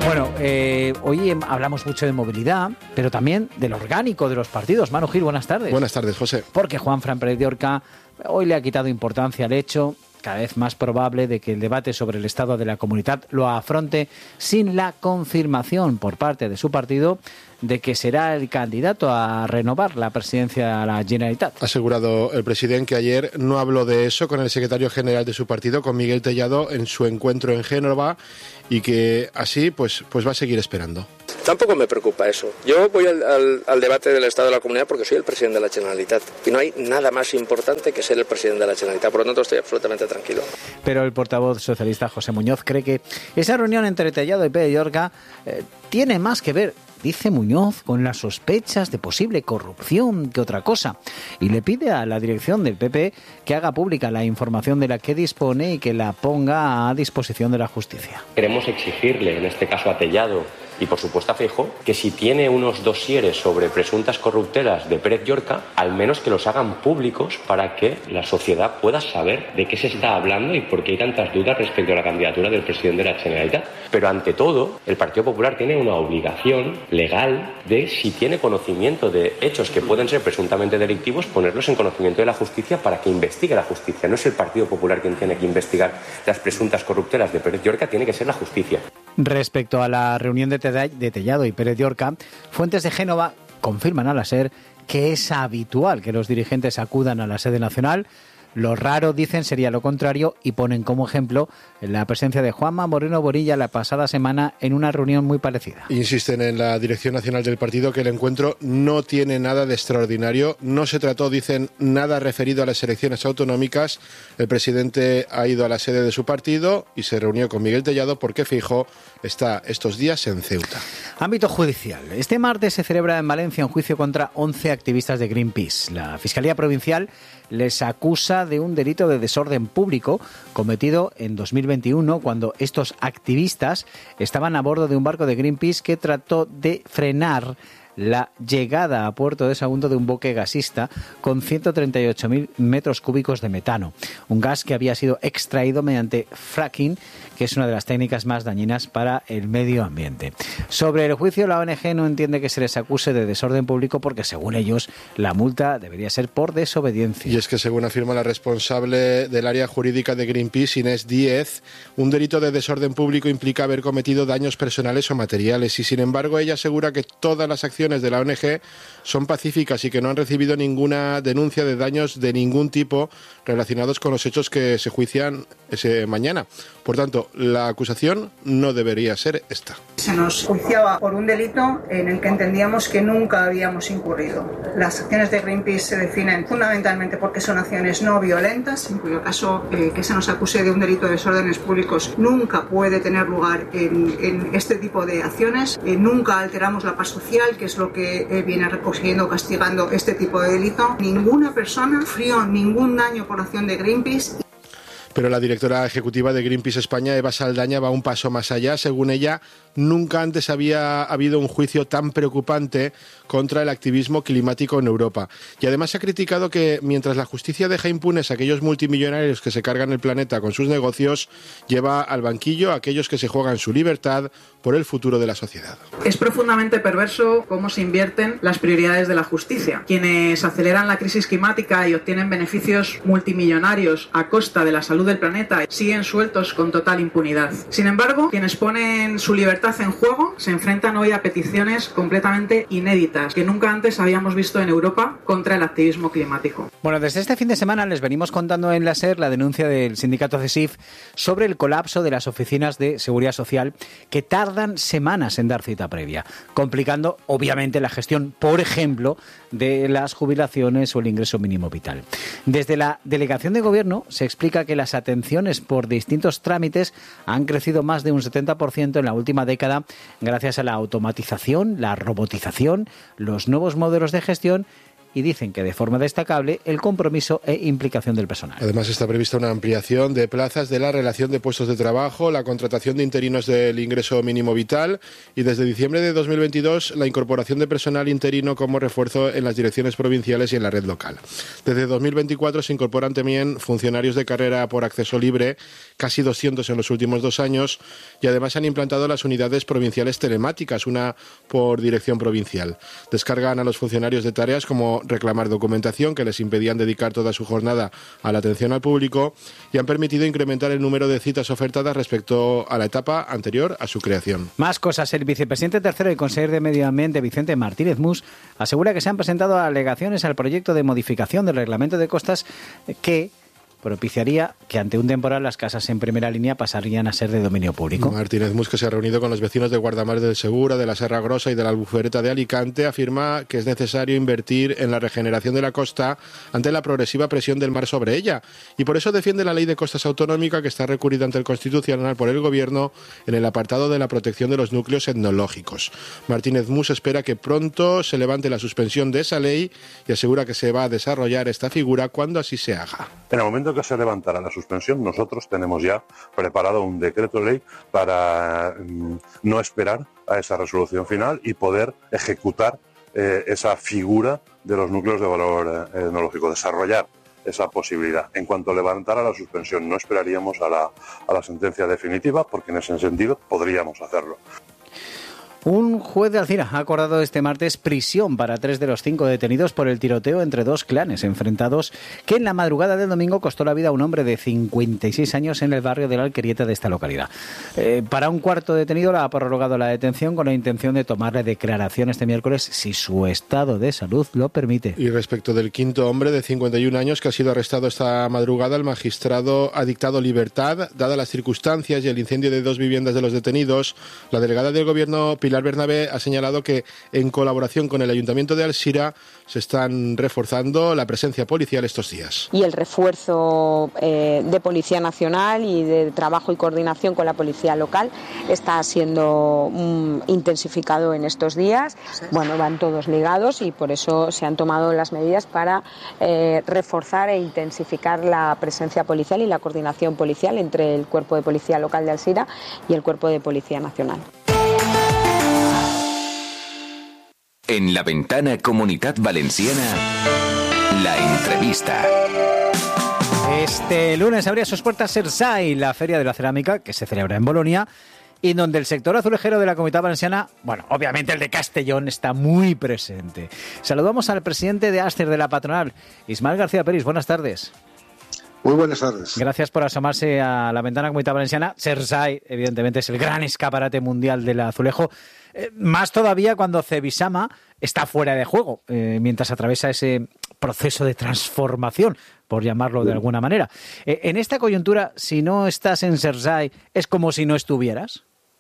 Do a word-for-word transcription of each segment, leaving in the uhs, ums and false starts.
Bueno, eh, hoy hablamos mucho de movilidad, pero también del orgánico de los partidos. Manu Gil, buenas tardes. Buenas tardes, José. Porque Juanfran Pérez de Orca hoy le ha quitado importancia al hecho, cada vez más probable, de que el debate sobre el estado de la comunidad lo afronte sin la confirmación por parte de su partido de que será el candidato a renovar la presidencia de la Generalitat. Ha asegurado el presidente que ayer no habló de eso con el secretario general de su partido, con Miguel Tellado, en su encuentro en Génova, y que así pues, pues va a seguir esperando. Tampoco me preocupa eso. Yo voy al, al, al debate del Estado de la Comunidad porque soy el presidente de la Generalitat y no hay nada más importante que ser el presidente de la Generalitat. Por lo tanto, estoy absolutamente tranquilo. Pero el portavoz socialista José Muñoz cree que esa reunión entre Tellado y Pérez de Orca eh, tiene más que ver, dice Muñoz, con las sospechas de posible corrupción que otra cosa. Y le pide a la dirección del P P que haga pública la información de la que dispone y que la ponga a disposición de la justicia. Queremos exigirle, en este caso a Tellado y por supuesto a Feijóo, que si tiene unos dosieres sobre presuntas corruptelas de Pérez de Orca, al menos que los hagan públicos para que la sociedad pueda saber de qué se está hablando y por qué hay tantas dudas respecto a la candidatura del presidente de la Generalitat. Pero ante todo, el Partido Popular tiene una obligación legal de, si tiene conocimiento de hechos que pueden ser presuntamente delictivos, ponerlos en conocimiento de la justicia para que investigue la justicia. No es el Partido Popular quien tiene que investigar las presuntas corruptelas de Pérez de Orca, tiene que ser la justicia. Respecto a la reunión de de Tellado y Pérez de Orca, fuentes de Génova confirman a la SER que es habitual que los dirigentes acudan a la sede nacional. Lo raro, dicen, sería lo contrario y ponen como ejemplo la presencia de Juanma Moreno Borilla la pasada semana en una reunión muy parecida. Insisten en la dirección nacional del partido que el encuentro no tiene nada de extraordinario. No se trató, dicen, nada referido a las elecciones autonómicas. El presidente ha ido a la sede de su partido y se reunió con Miguel Tellado porque Feijóo está estos días en Ceuta. Ámbito judicial. Este martes se celebra en Valencia un juicio contra once activistas de Greenpeace. La Fiscalía Provincial les acusa de un delito de desorden público cometido en dos mil veintiuno cuando estos activistas estaban a bordo de un barco de Greenpeace que trató de frenar la llegada a Puerto de Sagunto de un buque gasista con ciento treinta y ocho mil metros cúbicos de metano, un gas que había sido extraído mediante fracking, que es una de las técnicas más dañinas para el medio ambiente. Sobre el juicio, la O N G no entiende que se les acuse de desorden público porque, según ellos, la multa debería ser por desobediencia. Y es que, según afirma la responsable del área jurídica de Greenpeace, Inés Díez, un delito de desorden público implica haber cometido daños personales o materiales y, sin embargo, ella asegura que todas las acciones de la O N G son pacíficas y que no han recibido ninguna denuncia de daños de ningún tipo relacionados con los hechos que se juician ese mañana. Por tanto, la acusación no debería ser esta. Se nos juiciaba por un delito en el que entendíamos que nunca habíamos incurrido. Las acciones de Greenpeace se definen fundamentalmente porque son acciones no violentas, en cuyo caso eh, que se nos acuse de un delito de desórdenes públicos nunca puede tener lugar en, en este tipo de acciones. Eh, nunca alteramos la paz social, que es lo que eh, viene recogiendo, castigando este tipo de delito. Ninguna persona sufrió ningún daño por acción de Greenpeace. Pero la directora ejecutiva de Greenpeace España, Eva Saldaña, va un paso más allá. Según ella, nunca antes había habido un juicio tan preocupante contra el activismo climático en Europa. Y además ha criticado que mientras la justicia deja impunes a aquellos multimillonarios que se cargan el planeta con sus negocios, lleva al banquillo a aquellos que se juegan su libertad por el futuro de la sociedad. Es profundamente perverso cómo se invierten las prioridades de la justicia. Quienes aceleran la crisis climática y obtienen beneficios multimillonarios a costa de la salud del planeta siguen sueltos con total impunidad. Sin embargo, quienes ponen su libertad en juego se enfrentan hoy a peticiones completamente inéditas que nunca antes habíamos visto en Europa contra el activismo climático. Bueno, desde este fin de semana les venimos contando en la SER la denuncia del sindicato CESIF sobre el colapso de las oficinas de seguridad social que tardan semanas en dar cita previa, complicando obviamente la gestión, por ejemplo, de las jubilaciones o el ingreso mínimo vital. Desde la delegación de gobierno se explica que las atenciones por distintos trámites han crecido más de un setenta por ciento en la última década gracias a la automatización, la robotización, los nuevos modelos de gestión y dicen que de forma destacable el compromiso e implicación del personal. Además está prevista una ampliación de plazas de la relación de puestos de trabajo, la contratación de interinos del ingreso mínimo vital y desde diciembre de dos mil veintidós la incorporación de personal interino como refuerzo en las direcciones provinciales y en la red local. Desde dos mil veinticuatro se incorporan también funcionarios de carrera por acceso libre, casi doscientos en los últimos dos años, y además se han implantado las unidades provinciales telemáticas, una por dirección provincial. Descargan a los funcionarios de tareas como reclamar documentación que les impedían dedicar toda su jornada a la atención al público y han permitido incrementar el número de citas ofertadas respecto a la etapa anterior a su creación. Más cosas. El vicepresidente tercero y consejero de Medio Ambiente, Vicente Martínez Mus, asegura que se han presentado alegaciones al proyecto de modificación del reglamento de costas que propiciaría que ante un temporal las casas en primera línea pasarían a ser de dominio público. Martínez Mus, que se ha reunido con los vecinos de Guardamar del Segura, de la Serra Grosa y de la Albufereta de Alicante, afirma que es necesario invertir en la regeneración de la costa ante la progresiva presión del mar sobre ella y por eso defiende la ley de costas autonómica que está recurrida ante el Constitucional por el Gobierno en el apartado de la protección de los núcleos etnológicos. Martínez Mus espera que pronto se levante la suspensión de esa ley y asegura que se va a desarrollar esta figura cuando así se haga. En el momento que se levantara la suspensión, nosotros tenemos ya preparado un decreto ley para mm, no esperar a esa resolución final y poder ejecutar eh, esa figura de los núcleos de valor eh, etnológico, desarrollar esa posibilidad. En cuanto levantara la suspensión, no esperaríamos a la, a la sentencia definitiva, porque en ese sentido podríamos hacerlo. Un juez de Alcira ha acordado este martes prisión para tres de los cinco detenidos por el tiroteo entre dos clanes enfrentados que en la madrugada del domingo costó la vida a un hombre de cincuenta y seis años en el barrio de la Alquerieta de esta localidad. Eh, para un cuarto detenido la ha prorrogado la detención con la intención de tomarle declaración este miércoles si su estado de salud lo permite. Y respecto del quinto hombre de cincuenta y un años que ha sido arrestado esta madrugada, el magistrado ha dictado libertad, dadas las circunstancias y el incendio de dos viviendas de los detenidos. La delegada del Gobierno, Pilar Bernabé, ha señalado que en colaboración con el Ayuntamiento de Alzira se están reforzando la presencia policial estos días. Y el refuerzo eh, de Policía Nacional y de trabajo y coordinación con la Policía Local está siendo um, intensificado en estos días. Bueno, van todos ligados y por eso se han tomado las medidas para eh, reforzar e intensificar la presencia policial y la coordinación policial entre el Cuerpo de Policía Local de Alzira y el Cuerpo de Policía Nacional. En la ventana Comunitat Valenciana, la entrevista. Este lunes abría sus puertas Cersai, la Feria de la Cerámica, que se celebra en Bolonia, y donde el sector azulejero de la Comunitat Valenciana, bueno, obviamente el de Castellón, está muy presente. Saludamos al presidente de Aster de la patronal, Ismael García Peris. Buenas tardes. Muy buenas tardes. Gracias por asomarse a la ventana Comunitat Valenciana. Cersai, evidentemente, es el gran escaparate mundial del azulejo. Eh, más todavía cuando Cebisama está fuera de juego, eh, mientras atraviesa ese proceso de transformación, por llamarlo de alguna manera. Eh, en esta coyuntura, si no estás en Cersai, ¿es como si no estuvieras?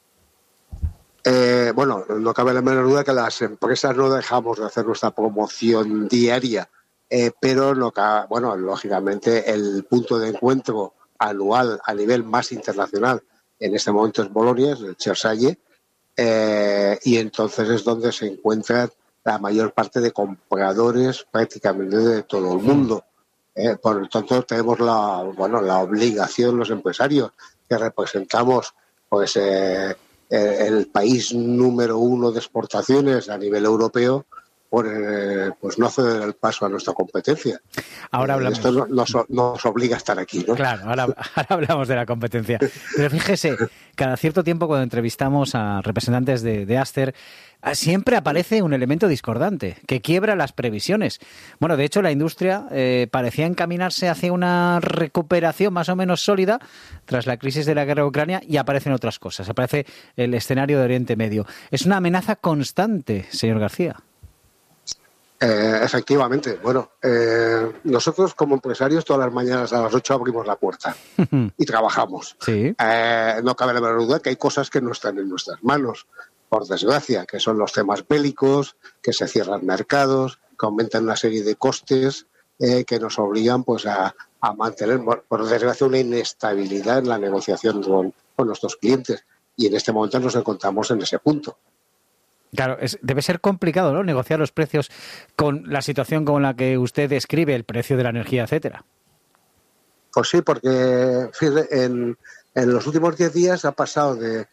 Eh, bueno, no cabe la menor duda que las empresas no dejamos de hacer nuestra promoción diaria, eh, pero no cabe, bueno, lógicamente el punto de encuentro anual a nivel más internacional en este momento es Bolonia, es el Cersai, eh, y entonces es donde se encuentra la mayor parte de compradores prácticamente de todo el mundo. Eh, por lo tanto, tenemos la, bueno, la obligación, los empresarios que representamos pues eh, el país número uno de exportaciones a nivel europeo, por eh, pues no ceder el paso a nuestra competencia. Ahora hablamos. Esto no, nos, nos obliga a estar aquí, ¿no? Claro, ahora, ahora hablamos de la competencia. Pero fíjese, cada cierto tiempo cuando entrevistamos a representantes de, de Aster, siempre aparece un elemento discordante que quiebra las previsiones. Bueno, de hecho, la industria eh, parecía encaminarse hacia una recuperación más o menos sólida tras la crisis de la guerra de Ucrania y aparecen otras cosas. Aparece el escenario de Oriente Medio. Es una amenaza constante, señor García. Eh, efectivamente. Bueno, eh, nosotros como empresarios todas las mañanas a las ocho abrimos la puerta y trabajamos. Sí. Eh, no cabe la menor duda que hay cosas que no están en nuestras manos, por desgracia, que son los temas bélicos, que se cierran mercados, que aumentan una serie de costes eh, que nos obligan pues a, a mantener, por desgracia, una inestabilidad en la negociación con, con nuestros clientes. Y en este momento nos encontramos en ese punto. Claro, es, debe ser complicado, ¿no?, negociar los precios con la situación con la que usted describe, el precio de la energía, etcétera. Pues sí, porque fíjate, en, en los últimos diez días ha pasado de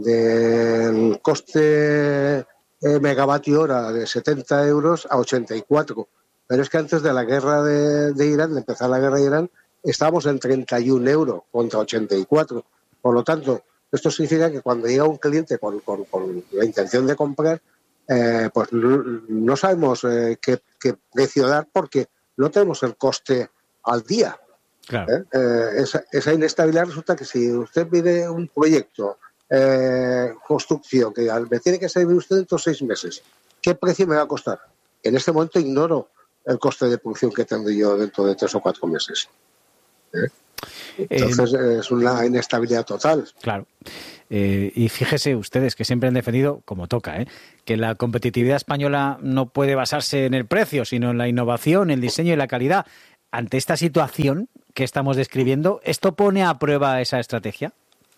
del coste eh, megavatio hora de setenta euros a ochenta y cuatro. Pero es que antes de la guerra de, de Irán, de empezar la guerra de Irán, estábamos en treinta y un euros contra ochenta y cuatro. Por lo tanto, esto significa que cuando llega un cliente con, con, con la intención de comprar, eh, pues no, no sabemos eh, qué, qué precio dar porque no tenemos el coste al día. Claro. ¿Eh? Eh, esa, esa inestabilidad resulta que si usted pide un proyecto, eh, construcción, que me tiene que servir usted dentro de seis meses, ¿qué precio me va a costar? En este momento ignoro el coste de producción que tendré yo dentro de tres o cuatro meses. ¿Eh? Entonces eh, es una inestabilidad total. Claro. Eh, y fíjese ustedes que siempre han defendido, como toca, ¿eh?, que la competitividad española no puede basarse en el precio, sino en la innovación, el diseño y la calidad. Ante esta situación que estamos describiendo, ¿esto pone a prueba esa estrategia?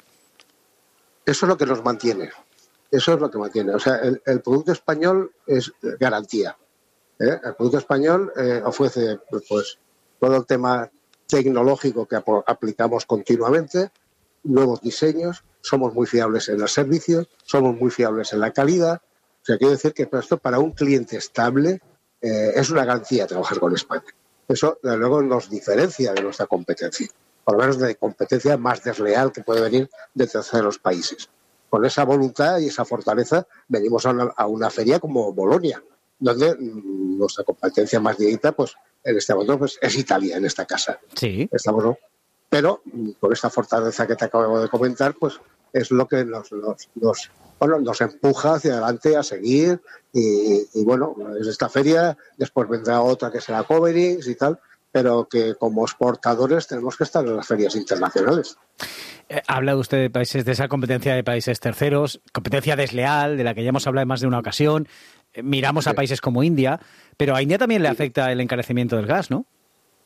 Eso es lo que nos mantiene. Eso es lo que mantiene. O sea, el, el producto español es garantía. ¿eh? El producto español eh, ofrece pues todo el tema tecnológico que ap- aplicamos continuamente, nuevos diseños, somos muy fiables en los servicios, somos muy fiables en la calidad. O sea, quiero decir que esto para un cliente estable eh, es una garantía trabajar con España. Eso, desde luego, nos diferencia de nuestra competencia, por lo menos de competencia más desleal que puede venir de terceros países. Con esa voluntad y esa fortaleza venimos a una, a una feria como Bolonia, donde mmm, nuestra competencia más directa, pues en este momento, pues, es Italia en esta casa. Sí. Estamos, ¿no? Pero con esta fortaleza que te acabo de comentar, pues es lo que nos, nos, nos, bueno, nos empuja hacia adelante a seguir. Y, y bueno, es esta feria, después vendrá otra que será Coverings y tal, pero que como exportadores tenemos que estar en las ferias internacionales. Eh, habla usted de países, de esa competencia de países terceros, competencia desleal, de la que ya hemos hablado en más de una ocasión. Eh, miramos sí. a países como India, pero a India también le afecta el encarecimiento del gas, ¿no?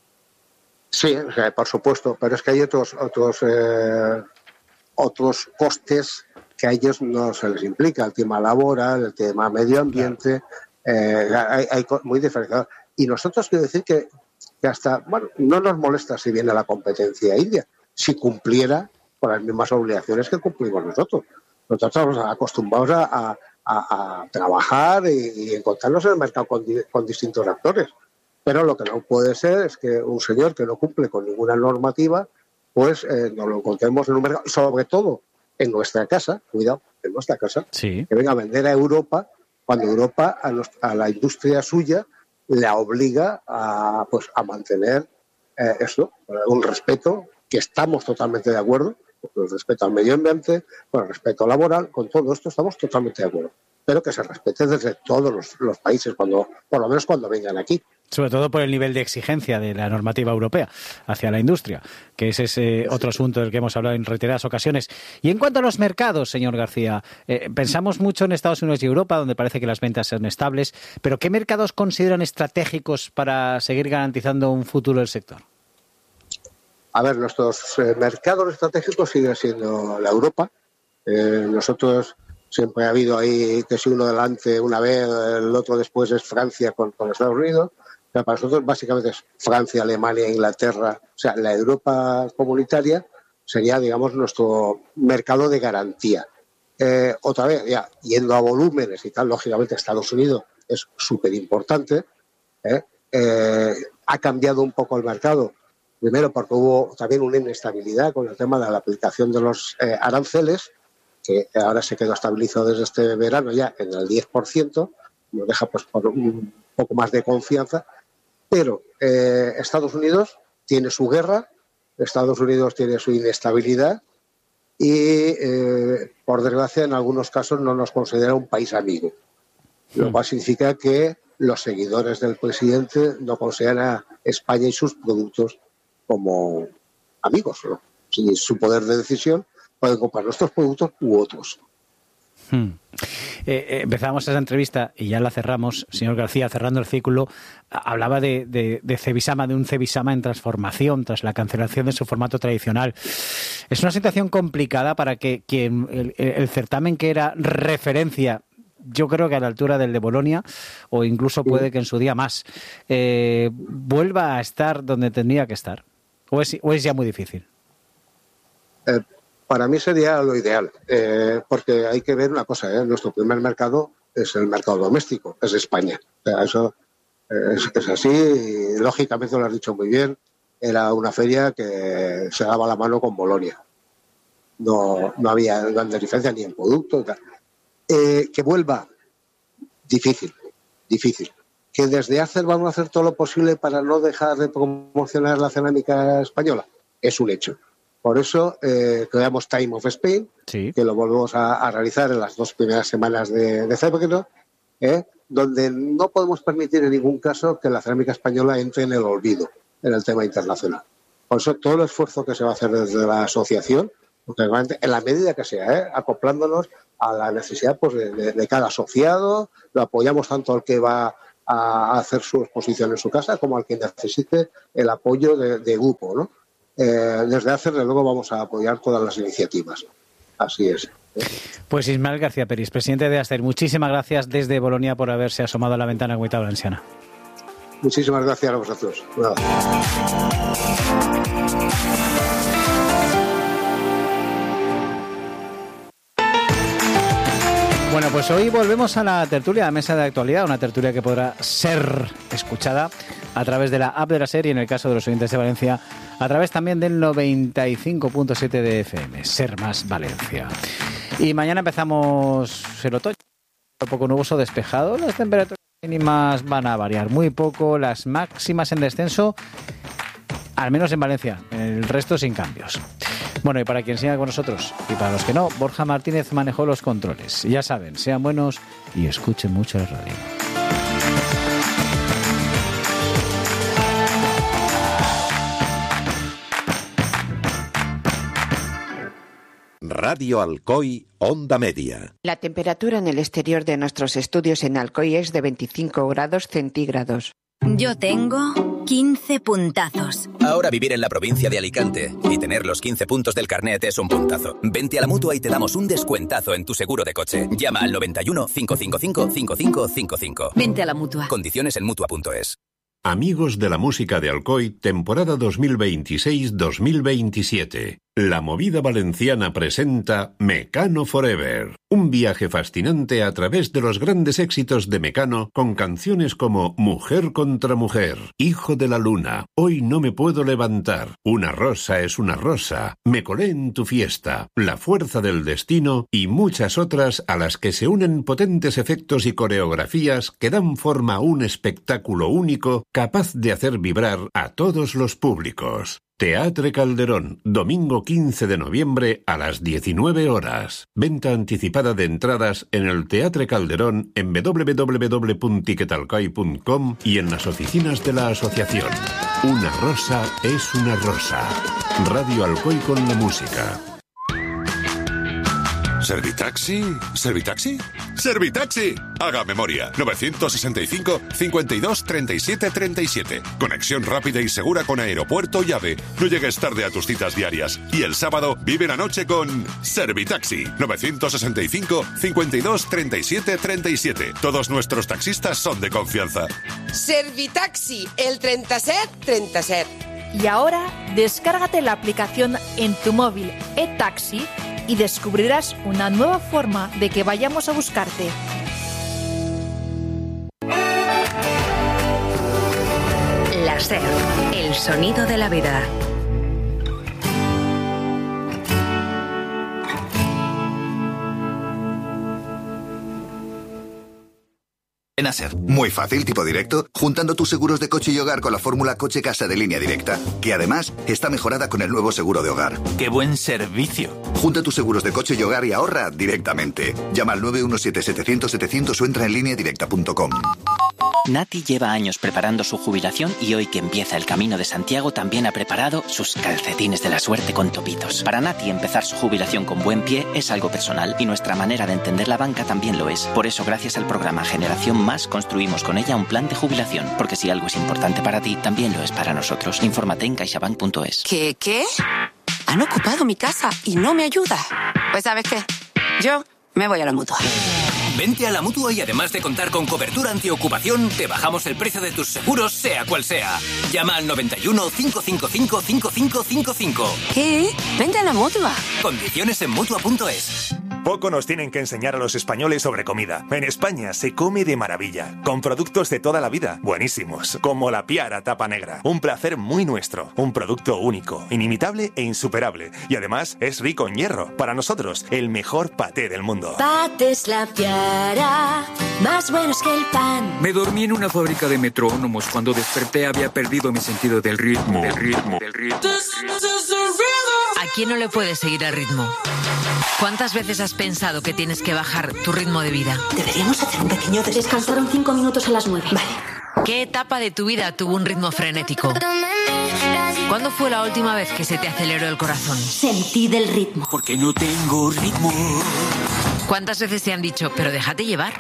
Sí, o sea, por supuesto, pero es que hay otros otros eh, otros costes que a ellos no se les implica, el tema laboral, el tema medio ambiente, eh, hay, hay muy diferenciados. Y nosotros quiero decir que, que hasta, bueno, no nos molesta si viene la competencia india, si cumpliera con las mismas obligaciones que cumplimos nosotros. Nosotros estamos acostumbrados a, a, a, a trabajar y, y encontrarnos en el mercado con, con distintos actores. Pero lo que no puede ser es que un señor que no cumple con ninguna normativa, pues eh, nos lo encontremos en un mercado, sobre todo en nuestra casa, cuidado, en nuestra casa, sí. que venga a vender a Europa, cuando Europa a, los, a la industria suya la obliga a, pues, a mantener eh, eso, un respeto, que estamos totalmente de acuerdo, con el respeto al medio ambiente, con el respeto laboral, con todo esto estamos totalmente de acuerdo, pero que se respete desde todos los, los países, cuando, por lo menos cuando vengan aquí. Sobre todo por el nivel de exigencia de la normativa europea hacia la industria, que ese es ese otro asunto del que hemos hablado en reiteradas ocasiones. Y en cuanto a los mercados, señor García, eh, pensamos mucho en Estados Unidos y Europa, donde parece que las ventas son estables, pero ¿qué mercados consideran estratégicos para seguir garantizando un futuro del sector? A ver, nuestros eh, mercados estratégicos siguen siendo la Europa. Eh, nosotros siempre ha habido ahí que si uno delante una vez, el otro después es Francia con, con Estados Unidos. O sea, para nosotros básicamente es Francia, Alemania, Inglaterra, o sea, la Europa comunitaria sería, digamos, nuestro mercado de garantía. Eh, otra vez, ya yendo a volúmenes y tal, lógicamente Estados Unidos es súper importante. ¿eh? Eh, ha cambiado un poco el mercado, primero porque hubo también una inestabilidad con el tema de la aplicación de los eh, aranceles, que ahora se quedó estabilizado desde este verano ya en el diez por ciento, nos deja pues por un poco más de confianza. Pero eh, Estados Unidos tiene su guerra, Estados Unidos tiene su inestabilidad y, eh, por desgracia, en algunos casos no nos considera un país amigo. Sí. Lo cual significa que los seguidores del presidente no consideran a España y sus productos como amigos, ¿no? Sin su poder de decisión pueden comprar nuestros productos u otros. Hmm. Eh, eh, empezamos esa entrevista y ya la cerramos, señor García, cerrando el círculo. Hablaba de, de, de Cebisama, de un Cebisama en transformación tras la cancelación de su formato tradicional. Es una situación complicada para que quien el, el certamen que era referencia yo creo que a la altura del de Bolonia, o incluso puede que en su día más, eh, vuelva a estar donde tendría que estar. ¿O es, o es ya muy difícil? Eh, para mí sería lo ideal, eh, porque hay que ver una cosa, ¿eh? Nuestro primer mercado es el mercado doméstico, es España. O sea, eso es, es así y lógicamente lo has dicho muy bien, era una feria que se daba la mano con Bolonia. No, no había grandes diferencias ni en producto. Eh, que vuelva, difícil, difícil. Que desde Acer vamos a hacer todo lo posible para no dejar de promocionar la cerámica española, es un hecho. Por eso eh, creamos Time of Spain, sí, que lo volvemos a, a realizar en las dos primeras semanas de, de febrero, eh, donde no podemos permitir en ningún caso que la cerámica española entre en el olvido en el tema internacional. Por eso todo el esfuerzo que se va a hacer desde la asociación, en la medida que sea, ¿eh? acoplándonos a la necesidad pues, de, de, de cada asociado, lo apoyamos tanto al que va a hacer su exposición en su casa como al que necesite el apoyo de, de grupo, ¿no? Eh, desde Acer, de luego, vamos a apoyar todas las iniciativas. Así es. ¿eh? Pues Ismael García Peris, presidente de Acer, muchísimas gracias desde Bolonia por haberse asomado a la ventana Comunidad Valenciana. Muchísimas gracias a vosotros. Nada. Bueno, pues hoy volvemos a la tertulia, a la mesa de actualidad, una tertulia que podrá ser escuchada a través de la app de la SER y, en el caso de los oyentes de Valencia, a través también del noventa y cinco punto siete de F M, Ser Más Valencia. Y mañana empezamos el otoño, un poco nuboso, despejado, las temperaturas mínimas van a variar muy poco, las máximas en descenso, al menos en Valencia, el resto sin cambios. Bueno, y para quien siga con nosotros y para los que no, Borja Martínez manejó los controles. Ya saben, sean buenos y escuchen mucho la radio. Radio Alcoy, Onda Media. La temperatura en el exterior de nuestros estudios en Alcoy es de veinticinco grados centígrados. Yo tengo quince puntazos. Ahora vivir en la provincia de Alicante y tener los quince puntos del carnet es un puntazo. Vente a la Mutua y te damos un descuentazo en tu seguro de coche. Llama al noventa y uno, cinco cinco cinco, cinco cinco cinco cinco. Vente a la Mutua. Condiciones en Mutua punto es. Amigos de la música de Alcoy, temporada dos mil veintiséis dos mil veintisiete. La Movida Valenciana presenta Mecano Forever, un viaje fascinante a través de los grandes éxitos de Mecano con canciones como Mujer contra Mujer, Hijo de la Luna, Hoy no me puedo levantar, Una rosa es una rosa, Me colé en tu fiesta, La fuerza del destino y muchas otras a las que se unen potentes efectos y coreografías que dan forma a un espectáculo único capaz de hacer vibrar a todos los públicos. Teatre Calderón, domingo quince de noviembre a las diecinueve horas. Venta anticipada de entradas en el Teatre Calderón en doble u doble u doble u punto tiquetalcoy punto com y en las oficinas de la asociación. Una rosa es una rosa. Radio Alcoy con la música. ¿Servitaxi? ¿Servitaxi? ¡Servitaxi! Haga memoria. novecientos sesenta y cinco, cincuenta y dos, treinta y siete, treinta y siete. Conexión rápida y segura con aeropuerto y AVE. No llegues tarde a tus citas diarias. Y el sábado vive la noche con Servitaxi. novecientos sesenta y cinco, cincuenta y dos, treinta y siete, treinta y siete. Todos nuestros taxistas son de confianza. Servitaxi, el treinta y siete, treinta y siete. Y ahora, descárgate la aplicación en tu móvil eTaxi y descubrirás una nueva forma de que vayamos a buscarte. La SER, el sonido de la vida. En Aser, muy fácil, tipo directo, juntando tus seguros de coche y hogar con la fórmula coche-casa de Línea Directa, que además está mejorada con el nuevo seguro de hogar. ¡Qué buen servicio! Junta tus seguros de coche y hogar y ahorra directamente. Llama al nueve uno siete, setecientos, setecientos o entra en línea directa punto com. Nati lleva años preparando su jubilación y hoy que empieza el Camino de Santiago también ha preparado sus calcetines de la suerte con topitos. Para Nati empezar su jubilación con buen pie es algo personal y nuestra manera de entender la banca también lo es. Por eso, gracias al programa Generación Más, construimos con ella un plan de jubilación, porque si algo es importante para ti, también lo es para nosotros. Infórmate en caixabank punto es. ¿Qué? ¿Qué? Han ocupado mi casa y no me ayuda. Pues ¿sabes qué? Yo Me voy a la Mutua. Vente a la Mutua y además de contar con cobertura antiocupación, te bajamos el precio de tus seguros, sea cual sea. Llama al noventa y uno, cinco cinco cinco, cinco cinco cinco cinco. ¿Qué? Vente a la Mutua. Condiciones en Mutua punto es. Poco nos tienen que enseñar a los españoles sobre comida. En España se come de maravilla, con productos de toda la vida, buenísimos, como la Piara Tapa Negra. Un placer muy nuestro, un producto único, inimitable e insuperable. Y además es rico en hierro. Para nosotros, el mejor paté del mundo. Patés La Piara, más buenos que el pan. Me dormí en una fábrica de metrónomos. Cuando desperté había perdido mi sentido del ritmo. Del ritmo, del ritmo. ¿A quién no le puedes seguir el ritmo? ¿Cuántas veces has pensado que tienes que bajar tu ritmo de vida? Deberíamos hacer un pequeño descanso. Descansaron cinco minutos a las nueve. Vale. ¿Qué etapa de tu vida tuvo un ritmo frenético? ¿Cuándo fue la última vez que se te aceleró el corazón? Sentí del ritmo. Porque no tengo ritmo. ¿Cuántas veces te han dicho, pero déjate llevar?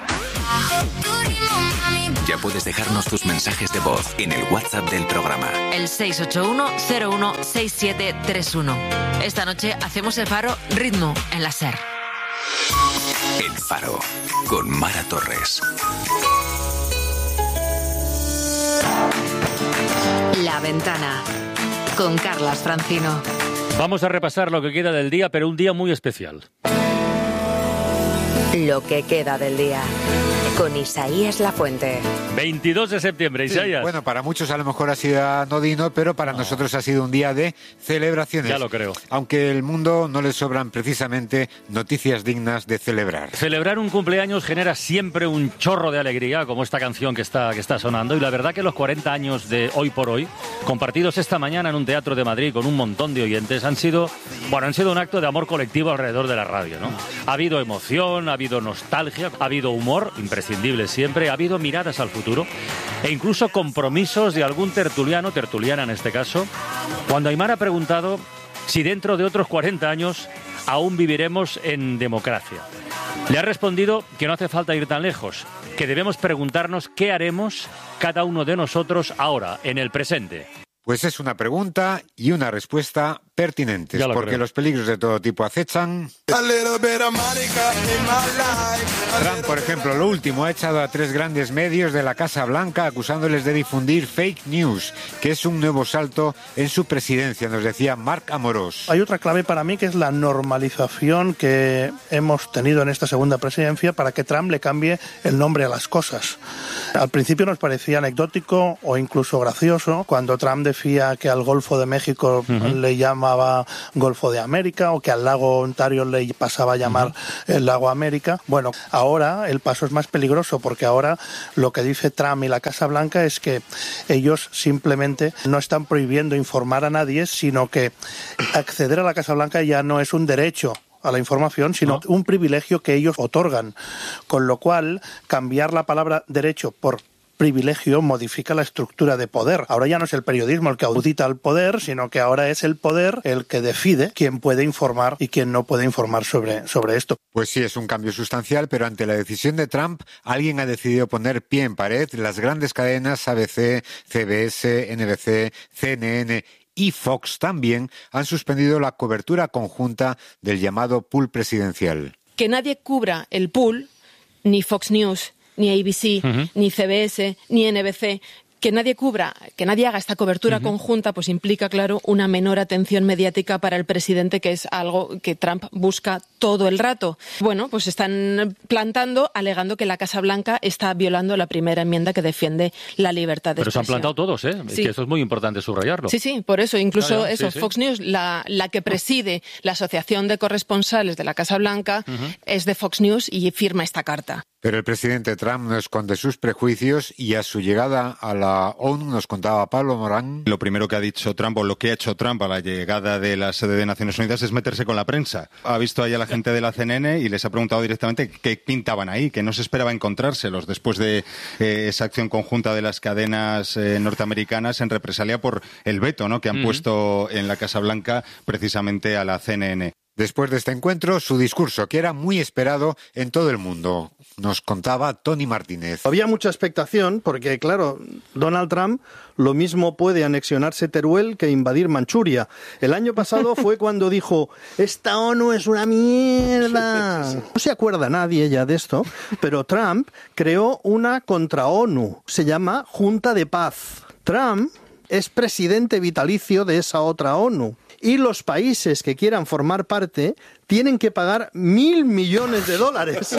Ya puedes dejarnos tus mensajes de voz en el WhatsApp del programa. El seis ocho uno, cero uno, seis siete tres uno. Esta noche hacemos el Faro Ritmo en la SER. El Faro, con Mara Torres. La Ventana, con Carlas Francino. Vamos a repasar lo que queda del día, pero un día muy especial. Lo que queda del día, con Isaías Lafuente. veintidós de septiembre, Isaías. Sí, bueno, para muchos a lo mejor ha sido anodino, pero para no. nosotros ha sido un día de celebraciones. Ya lo creo. Aunque el mundo no le sobran precisamente noticias dignas de celebrar. Celebrar un cumpleaños genera siempre un chorro de alegría, como esta canción que está, que está sonando. Y la verdad que los cuarenta años de Hoy por Hoy, compartidos esta mañana en un teatro de Madrid con un montón de oyentes, han sido, bueno, han sido un acto de amor colectivo alrededor de la radio, ¿no? Ha habido emoción, ha habido nostalgia, ha habido humor, imprescindible siempre, ha habido miradas al futuro e incluso compromisos de algún tertuliano, tertuliana en este caso, cuando Aymar ha preguntado si dentro de otros cuarenta años aún viviremos en democracia. Le ha respondido que no hace falta ir tan lejos, que debemos preguntarnos qué haremos cada uno de nosotros ahora, en el presente. Pues es una pregunta y una respuesta pertinentes, porque creo. Los peligros de todo tipo acechan. Trump, por ejemplo, lo último, ha echado a tres grandes medios de la Casa Blanca acusándoles de difundir fake news, que es un nuevo salto en su presidencia, nos decía Marc Amorós. Hay otra clave para mí, que es la normalización que hemos tenido en esta segunda presidencia para que Trump le cambie el nombre a las cosas. Al principio nos parecía anecdótico o incluso gracioso cuando Trump decía que al Golfo de México uh-huh. le llama Golfo de América, o que al lago Ontario le pasaba a llamar uh-huh. el lago América. Bueno, ahora el paso es más peligroso, porque ahora lo que dice Trump y la Casa Blanca es que ellos simplemente no están prohibiendo informar a nadie, sino que acceder a la Casa Blanca ya no es un derecho a la información, sino no. un privilegio que ellos otorgan, con lo cual cambiar la palabra derecho por privilegio modifica la estructura de poder. Ahora ya no es el periodismo el que audita al poder, sino que ahora es el poder el que decide quién puede informar y quién no puede informar sobre, sobre esto. Pues sí, es un cambio sustancial, pero ante la decisión de Trump, alguien ha decidido poner pie en pared. Las grandes cadenas A B C, C B S, N B C, C N N y Fox también han suspendido la cobertura conjunta del llamado pool presidencial. Que nadie cubra el pool, ni Fox News, ni A B C, uh-huh. ni C B S, ni N B C, que nadie cubra, que nadie haga esta cobertura uh-huh. conjunta, pues implica, claro, una menor atención mediática para el presidente, que es algo que Trump busca todo el rato. Bueno, pues están plantando, alegando que la Casa Blanca está violando la primera enmienda que defiende la libertad de Pero expresión. Se han plantado todos, ¿eh? Sí. Que eso es muy importante subrayarlo. Sí, sí, por eso. Incluso ah, ya, eso, sí, Fox sí. News, la, la que preside la Asociación de Corresponsales de la Casa Blanca, uh-huh. es de Fox News y firma esta carta. Pero el presidente Trump no esconde sus prejuicios y a su llegada a la ONU, nos contaba Pablo Morán. Lo primero que ha dicho Trump, o lo que ha hecho Trump a la llegada de la sede de Naciones Unidas, es meterse con la prensa. Ha visto ahí a la gente de la C N N y les ha preguntado directamente qué pintaban ahí, que no se esperaba encontrárselos después de eh, esa acción conjunta de las cadenas eh, norteamericanas en represalia por el veto, ¿no?, que han uh-huh. puesto en la Casa Blanca precisamente a la C N N. después de este encuentro, su discurso, que era muy esperado en todo el mundo. Nos contaba Tony Martínez. Había mucha expectación porque, claro, Donald Trump lo mismo puede anexionarse Teruel que invadir Manchuria. El año pasado fue cuando dijo, esta ONU es una mierda. No se acuerda nadie ya de esto, pero Trump creó una contra-ONU. Se llama Junta de Paz. Trump es presidente vitalicio de esa otra ONU. Y los países que quieran formar parte tienen que pagar mil millones de dólares.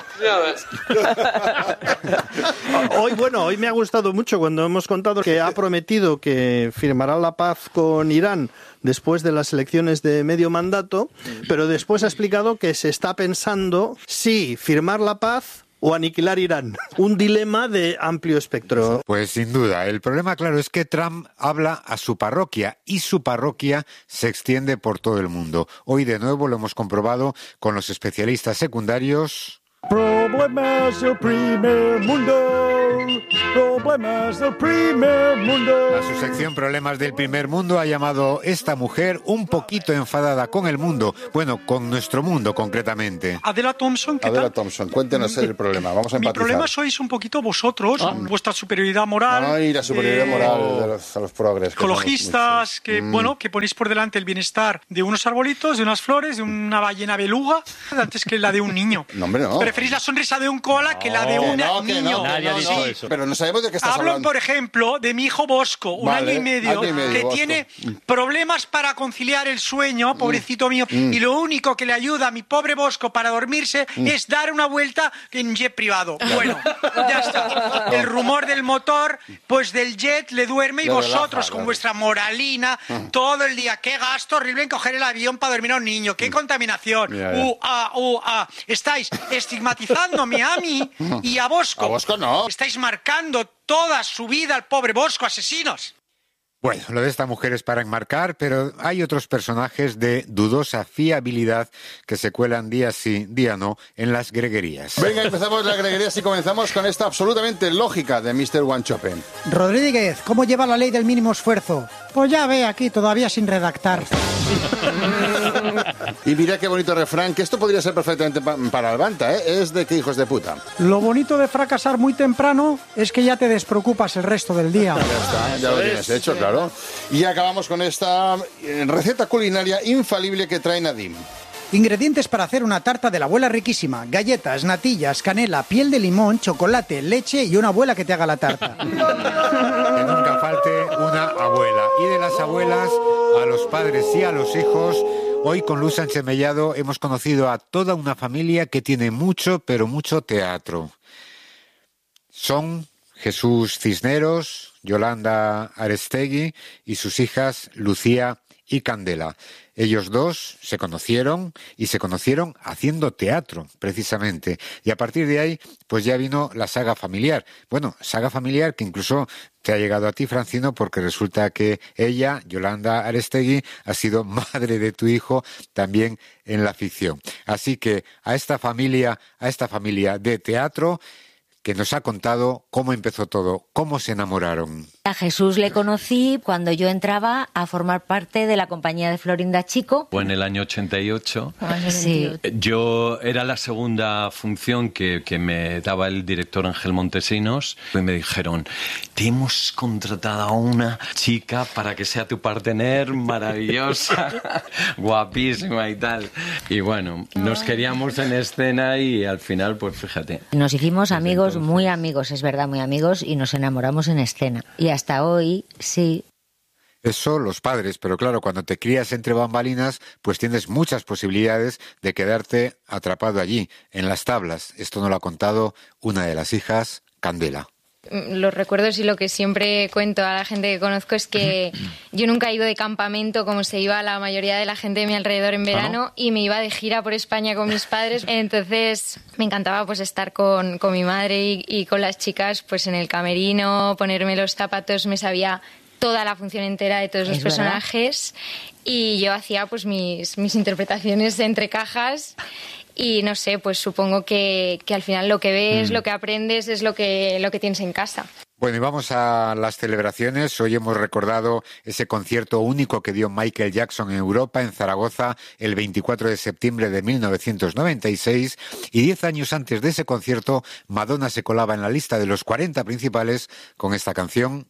Hoy, bueno, hoy me ha gustado mucho cuando hemos contado que ha prometido que firmará la paz con Irán después de las elecciones de medio mandato, pero después ha explicado que se está pensando si firmar la paz o aniquilar Irán. Un dilema de amplio espectro. Pues sin duda. El problema, claro, es que Trump habla a su parroquia y su parroquia se extiende por todo el mundo. Hoy de nuevo lo hemos comprobado con los especialistas secundarios. Problemas del primer mundo, problemas del primer mundo. A su sección Problemas del primer mundo ha llamado esta mujer un poquito enfadada con el mundo, bueno, con nuestro mundo concretamente. Adela Thompson, ¿qué Adela tal? Thompson, cuéntenos el problema, vamos a Mi empatizar. problema sois un poquito vosotros, ah. vuestra superioridad moral. Ay, la superioridad eh, moral de los, a los progres. Ecologistas, que, que mm. bueno, que ponéis por delante el bienestar de unos arbolitos, de unas flores, de una ballena beluga, antes que la de un niño. No, hombre, no. Preferís la sonrisa de un koala que la de un no, niño. No, Nadie no, ha dicho no. eso. Pero no sabemos de qué estás Hablo, hablando. por ejemplo, de mi hijo Bosco, un vale, año y medio, año y medio que Bosco. tiene problemas para conciliar el sueño, pobrecito mío, mm. y lo único que le ayuda a mi pobre Bosco para dormirse mm. es dar una vuelta en jet privado. Bueno, ya está. El rumor del motor, pues del jet le duerme y le vosotros relaja, con claro. vuestra moralina mm. todo el día. Qué gasto horrible en coger el avión para dormir a un niño. Qué mm. contaminación. Yeah, yeah. Uh, ah, uh, ah. Estáis estigmatizándome a mí y a Bosco. A Bosco no. Estáis marcando toda su vida al pobre Bosco, asesinos. Bueno, lo de esta mujer es para enmarcar, pero hay otros personajes de dudosa fiabilidad que se cuelan día sí, día no, en las greguerías. Venga, empezamos las greguerías y comenzamos con esta absolutamente lógica de mister Wanchopen. Rodríguez, ¿cómo lleva la ley del mínimo esfuerzo? Pues ya ve, aquí todavía sin redactar. Y mira qué bonito refrán, que esto podría ser perfectamente pa para Albanta, ¿eh? Es de que hijos de puta. Lo bonito de fracasar muy temprano es que ya te despreocupas el resto del día. Ya está, ya lo tienes hecho, claro. Y acabamos con esta receta culinaria infalible que trae Nadim. Ingredientes para hacer una tarta de la abuela riquísima: galletas, natillas, canela, piel de limón, chocolate, leche y una abuela que te haga la tarta. Que nunca falte una abuela. Y de las abuelas a los padres y a los hijos. Hoy con Luz Sánchez Mellado hemos conocido a toda una familia que tiene mucho, pero mucho teatro. Son Jesús Cisneros, Yolanda Arestegui y sus hijas Lucía y Candela. Ellos dos se conocieron y se conocieron haciendo teatro, precisamente. Y a partir de ahí, pues ya vino la saga familiar. Bueno, saga familiar que incluso te ha llegado a ti, Francino, porque resulta que ella, Yolanda Arestegui, ha sido madre de tu hijo también en la ficción. Así que a esta familia, a esta familia de teatro, que nos ha contado cómo empezó todo, cómo se enamoraron. A Jesús le conocí cuando yo entraba a formar parte de la compañía de Florinda Chico. Fue en el año ochenta y ocho. Sí. Yo era la segunda función que, que me daba el director Ángel Montesinos y me dijeron, te hemos contratado a una chica para que sea tu partener, maravillosa, guapísima y tal. Y bueno, nos queríamos en escena y al final, pues fíjate. Nos hicimos amigos, muy amigos, es verdad, muy amigos, y nos enamoramos en escena. Y hasta hoy, sí. Eso los padres, pero claro, cuando te crías entre bambalinas, pues tienes muchas posibilidades de quedarte atrapado allí, en las tablas. Esto nos lo ha contado una de las hijas, Candela. Los recuerdos y lo que siempre cuento a la gente que conozco es que yo nunca he ido de campamento como se iba la mayoría de la gente de mi alrededor en verano. ¿Ah, no? Y me iba de gira por España con mis padres. Entonces me encantaba pues estar con, con mi madre y, y con las chicas pues en el camerino, ponerme los zapatos, me sabía toda la función entera de todos los personajes y yo hacía pues mis, mis interpretaciones entre cajas. Y no sé, pues supongo que, que al final lo que ves, mm. lo que aprendes es lo que, lo que tienes en casa. Bueno, y vamos a las celebraciones. Hoy hemos recordado ese concierto único que dio Michael Jackson en Europa, en Zaragoza, el veinticuatro de septiembre de mil novecientos noventa y seis. Y diez años antes de ese concierto, Madonna se colaba en la lista de los cuarenta principales con esta canción.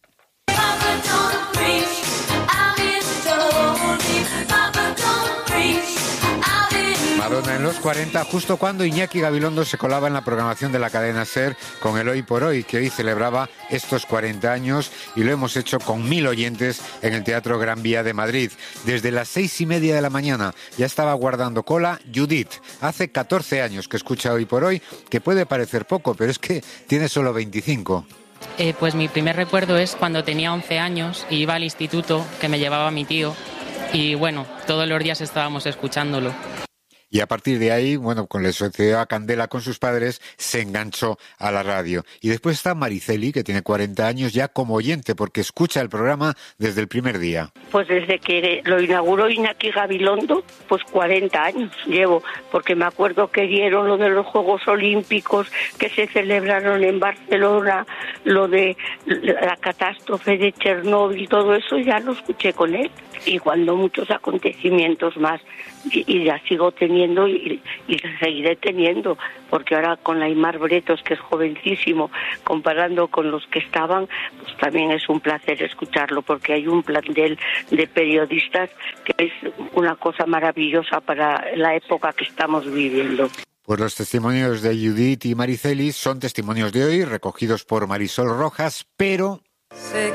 Madonna en los cuarenta, justo cuando Iñaki Gabilondo se colaba en la programación de la cadena SER con el Hoy por Hoy, que hoy celebraba estos cuarenta años, y lo hemos hecho con mil oyentes en el Teatro Gran Vía de Madrid. Desde las seis y media de la mañana ya estaba guardando cola Judith. Hace catorce años que escucha Hoy por Hoy, que puede parecer poco, pero es que tiene solo veinticinco. Eh, pues mi primer recuerdo es cuando tenía once años y iba al instituto, que me llevaba mi tío, y bueno, todos los días estábamos escuchándolo. Y a partir de ahí, bueno, con la sociedad Candela con sus padres, se enganchó a la radio. Y después está Mariceli, que tiene cuarenta años ya como oyente, porque escucha el programa desde el primer día. Pues desde que lo inauguró Iñaki Gabilondo, pues cuarenta años llevo, porque me acuerdo que dieron lo de los Juegos Olímpicos que se celebraron en Barcelona, lo de la catástrofe de Chernóbil, todo eso ya lo escuché con él. Y cuando muchos acontecimientos más, y, y ya sigo teniendo y, y seguiré teniendo, porque ahora con Aimar Bretos, que es jovencísimo, comparando con los que estaban, pues también es un placer escucharlo, porque hay un plantel de periodistas que es una cosa maravillosa para la época que estamos viviendo. Pues los testimonios de Judith y Mariceli son testimonios de hoy, recogidos por Marisol Rojas, pero